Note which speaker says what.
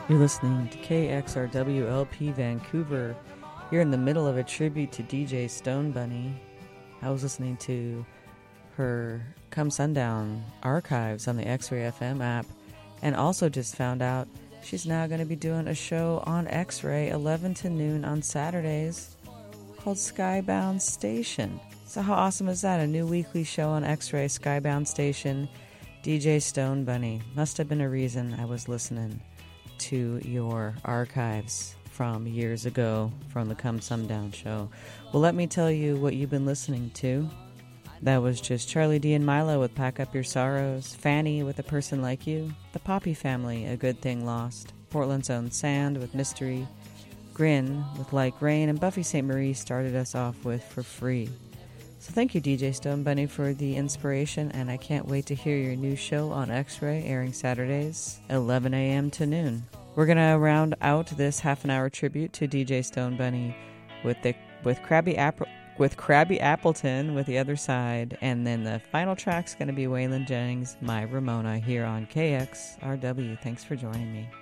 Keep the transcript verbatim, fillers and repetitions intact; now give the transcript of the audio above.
Speaker 1: You're listening to K X R W L P Vancouver. You're in the middle of a tribute to D J Stone Bunny. I was listening to her Come Sundown archives on the X-Ray F M app, and also just found out she's now going to be doing a show on X-Ray eleven to noon on Saturdays called Skybound Station. So how awesome is that? A new weekly show on X-Ray, Skybound Station, D J Stone Bunny. Must have been a reason I was listening to your archives from years ago from the Come Sundown show. Well, let me tell you what you've been listening to. That was just Charlie D and Milo with Pack Up Your Sorrows, Fanny with A Person Like You, The Poppy Family, A Good Thing Lost, Portland's Own Sand with Mystery, Grin with Like Rain, and Buffy Sainte Marie started us off with For Free. So thank you, D J Stone Bunny, for the inspiration, and I can't wait to hear your new show on X-Ray, airing Saturdays, eleven a.m. to noon. We're going to round out this half-an-hour tribute to D J Stone Bunny with the with Krabby Apple with Krabby Appleton with The Other Side, and then the final track's going to be Waylon Jennings, My Ramona, here on K X R W. Thanks for joining me.